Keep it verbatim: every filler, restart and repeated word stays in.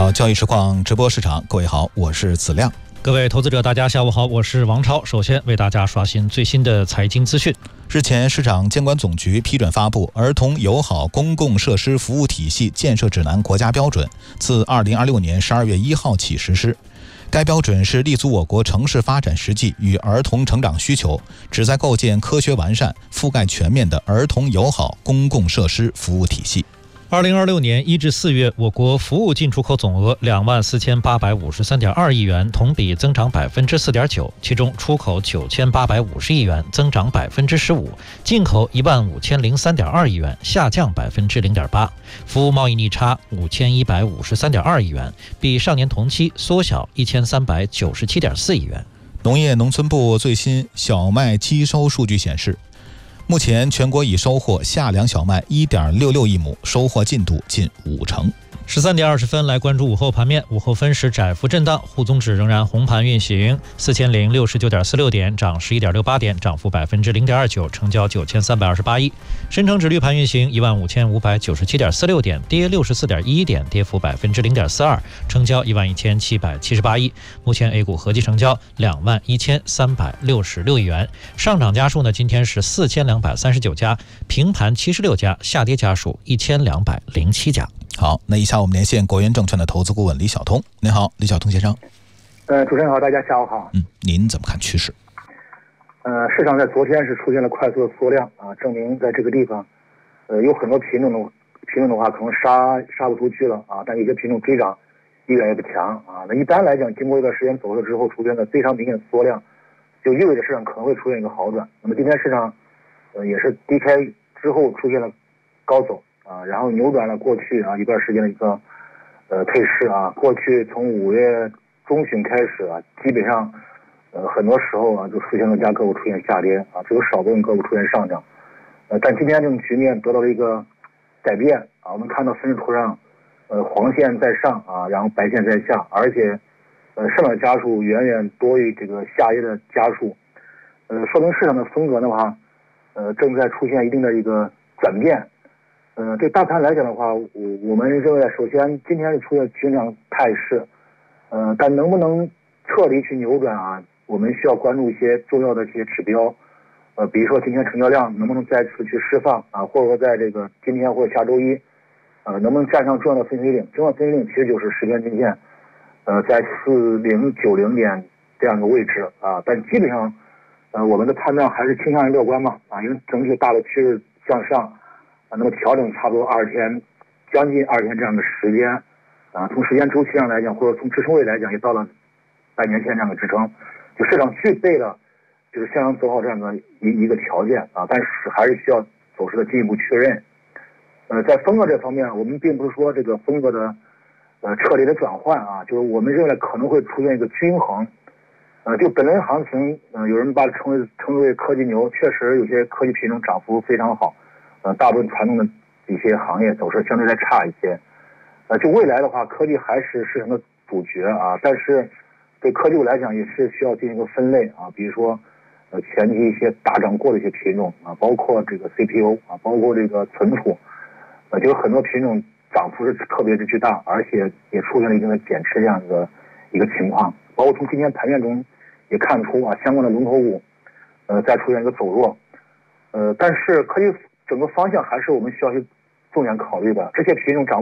好，交易实况直播市场，各位好，我是子亮。 各位投资者大家下午好，我是王超。首先为大家刷新最新的财经资讯。 日前，市场监管总局批准发布《儿童友好公共设施服务体系建设指南》国家标准，自二零二六年十二月一号起实施。该标准是立足我国城市发展实际与儿童成长需求，旨在构建科学完善、覆盖全面的儿童友好公共设施服务体系。 二零二六年一至四月，我国服务进出口总额两万四千八百五十三点二亿元，同比增长百分之四点九。其中，出口九千八百五十亿元，增长百分之十五；进口一万五千零三点二亿元，下降百分之零点八。服务贸易逆差五千一百五十三点二亿元，比上年同期缩小一千三百九十七点四亿元。 农业农村部最新小麦基收数据显示，目前全国已收获夏粮小麦 一点六六亿亩，收获进度近五成。 十三点二十分来关注午后盘面，午后分时窄幅震荡，沪综指仍然红盘运行，四千零六十九点四六点，涨十一点六八点，涨幅百分之零点二九，成交九千三百二十八亿。深成指绿盘运行一万五千五百九十七点四六点，跌六十四点一一点，跌幅百分之零点四二，成交一万一千七百七十八亿。目前 A 股合计成交两万一千三百六十六亿元。上涨家数呢，今天是四千两百三十九家，平盘七十六家，下跌家数一千两百零七家。 好，那以下我们连线国元证券的投资顾问李晓通。您好，李晓通先生。 呃，主持人好，大家下午好。 嗯，您怎么看趋势？ 呃，市场在昨天是出现了快速的缩量啊，证明在这个地方，呃，有很多品种的品种的话可能杀杀不出去了啊，但有些品种追涨意愿也不强啊。那一般来讲，经过一段时间走势之后，出现了非常明显的缩量，就意味着市场可能会出现一个好转。那么今天市场，呃，也是低开之后出现了高走。啊，然后扭转了过去啊一段时间的一个呃退市啊，过去从五月中旬开始啊，基本上呃很多时候啊就出现了家个股出现下跌啊，只有少部分个股出现上涨，呃，但今天这种局面得到了一个改变啊，我们看到分时图上呃黄线在上啊，然后白线在下，而且呃上涨家数远远多于这个下跌的家数，呃，说明市场的风格的话，呃正在出现一定的一个转变。呃，对大盘来讲的话，我我们认为，首先今天是出现平涨态势，呃，但能不能彻底去扭转啊？我们需要关注一些重要的一些指标，呃，比如说今天成交量能不能再次去释放啊，或者说在这个今天或者下周一，呃，能不能站上重要的分水岭？重要分水岭其实就是十天均线，呃，在四零九零点这样一个位置啊，但基本上，呃，我们的判断还是倾向于乐观嘛啊，因为整体大的趋势向上。那么调整差不多二十天，将近二十天这样的时间，啊，从时间周期上来讲，或者从支撑位来讲，也到了半年线这样的支撑，就市场具备了就是向上走好这样的一一个条件啊，但是还是需要走势的进一步确认。呃，在风格这方面，我们并不是说这个风格的呃彻底的转换啊，就是我们认为可能会出现一个均衡。呃，就本轮行情，呃，有人把它称为称之为科技牛，确实有些科技品种涨幅非常好。呃，大部分传统的一些行业走势相对来差一些，呃，就未来的话，科技还是市场的主角啊，但是对科技股来讲也是需要进行一个分类啊，比如说，呃，前期一些大涨过的一些品种啊，包括这个 C P U 啊，包括这个存储，呃，就有很多品种涨幅是特别之巨大，而且也出现了一定的减持这样一个一个情况，包括从今天盘面中也看出啊，相关的龙头股，呃，再出现一个走弱，呃，但是科技整个方向还是我们需要去重点考虑的，这些品种涨